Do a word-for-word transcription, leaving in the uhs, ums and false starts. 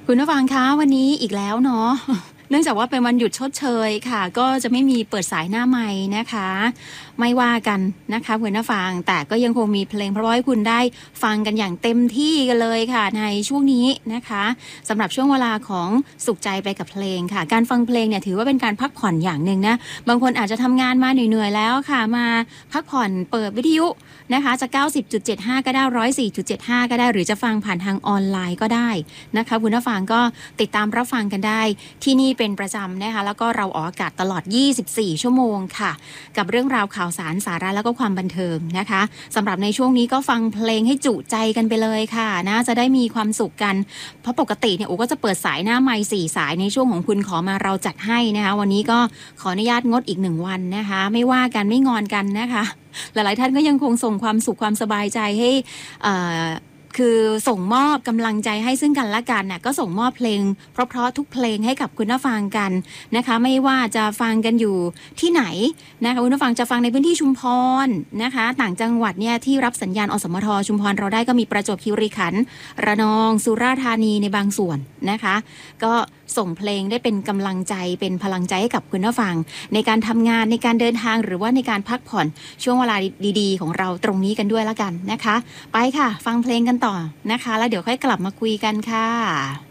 คุณผู้ฟังคะวันนี้อีกแล้วเนาะ เนื่องจากว่าเป็นวันหยุดชดเชยค่ะก็จะไม่มีเปิดสายหน้าไมค์นะคะไม่ว่ากันนะคะคุณผู้ฟังแต่ก็ยังคงมีเพลงเพราะให้คุณได้ฟังกันอย่างเต็มที่กันเลยค่ะในช่วงนี้นะคะสำหรับช่วงเวลาของสุขใจไปกับเพลงค่ะการฟังเพลงเนี่ยถือว่าเป็นการพักผ่อนอย่างหนึ่งนะบางคนอาจจะทำงานมาเหนื่อยๆแล้วค่ะมาพักผ่อนเปิดวิทยุนะคะจะ เก้าสิบจุดเจ็ดห้า ก็ได้ หนึ่งร้อยสี่จุดเจ็ดห้า ก็ได้หรือจะฟังผ่านทางออนไลน์ก็ได้นะคะคุณผู้ฟังก็ติดตามรับฟังกันได้ที่นี่เป็นประจำนะคะแล้วก็เราออกอากาศตลอดยี่สิบสี่ชั่วโมงค่ะกับเรื่องราวข่าวสารสาระแล้วก็ความบันเทิงนะคะสำหรับในช่วงนี้ก็ฟังเพลงให้จุใจกันไปเลยค่ะนะจะได้มีความสุขกันเพราะปกติเนี่ยโอ้ก็จะเปิดสายหน้าไมค์สี่สายในช่วงของคุณขอมาเราจัดให้นะคะวันนี้ก็ขออนุญาตงดอีกหนึ่งวันนะคะไม่ว่ากันไม่งอนกันนะคะหลายๆท่านก็ยังคงส่งความสุขความสบายใจให้อ่าคือส่งมอบกำลังใจให้ซึ่งกันและกันน่ะก็ส่งมอบเพลงเพราะๆทุกเพลงให้กับคุณผู้ฟังกันนะคะไม่ว่าจะฟังกันอยู่ที่ไหนนะคะคุณผู้ฟังจะฟังในพื้นที่ชุมพรนะคะต่างจังหวัดเนี่ยที่รับสัญญาณอสมทชุมพรเราได้ก็มีประจวบคีรีขันธ์ระนองสุราษฎร์ธานีในบางส่วนนะคะก็ส่งเพลงได้เป็นกำลังใจเป็นพลังใจให้กับคุณผู้ฟังในการทำงานในการเดินทางหรือว่าในการพักผ่อนช่วงเวลาดีๆของเราตรงนี้กันด้วยละกันนะคะไปค่ะฟังเพลงกันต่อนะคะแล้วเดี๋ยวค่อยกลับมาคุยกันค่ะ